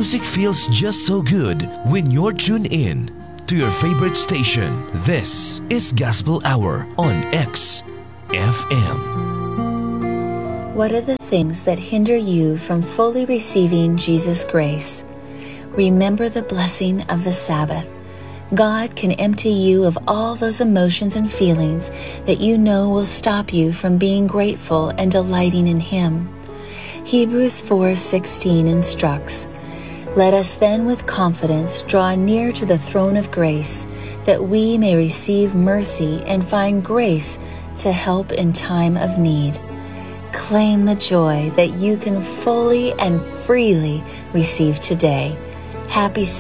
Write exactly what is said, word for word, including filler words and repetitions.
Music feels just so good when you're tuned in to your favorite station. This is Gospel Hour on X F M. What are the things that hinder you from fully receiving Jesus' grace? Remember the blessing of the Sabbath. God can empty you of all those emotions and feelings that you know will stop you from being grateful and delighting in Him. Hebrews four sixteen instructs, "Let us then with confidence draw near to the throne of grace, that we may receive mercy and find grace to help in time of need." Claim the joy that you can fully and freely receive today. Happy